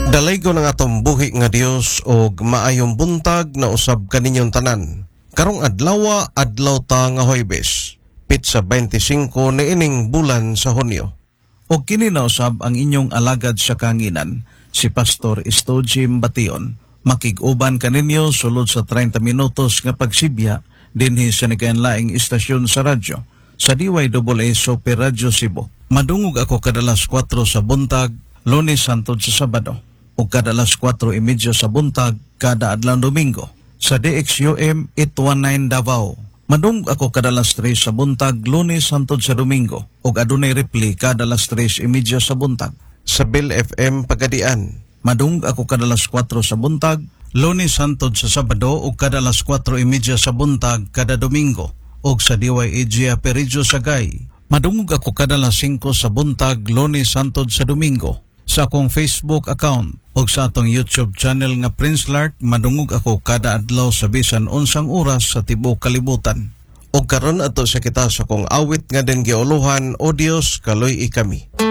Dalay ko ng atong buhi nga Dios og maayong buntag na usab kaninyong tanan. Karong adlaw ta nga Huwebes, pitsa 25 na ining bulan sa Hunyo. O kini na usab ang inyong alagad sa kanginan, si Pastor Estojim Bation. Makig-uban kaninyo sulod sa 30 minutos nga pagsibya dinhi sa nagaanlaing istasyon sa radyo sa DYAA Super Radio Cebu. Madungog ako kadalas 4 sa buntag, Lunes hangtod sa Sabado, o kadalas 4:30 sa buntag kada adlaw Domingo sa DXUM 819 Davao. Madungog ako kadalas 3 sa buntag, Lunes hangtod sa Domingo, o adunay repli kadalas 3:30 sa buntag Sa Bill FM Pagadian. Madungog ako kadalas 4 sa buntag, Lunes hangtod sa Sabado, o kadalas 4:30 sa buntag kada Domingo, o sa DYAG Peridjo Sagay. Madungog ako kadalas 5 sa buntag, Lunes hangtod sa Domingo sa akong Facebook account o sa atong YouTube channel nga Prince Lark. Madungog ako kada adlaw sa bisan unsang oras sa tibuok kalibutan. O karon ato sa kita sa kong awit nga den giuluhan, O Dios, kaloy ikami.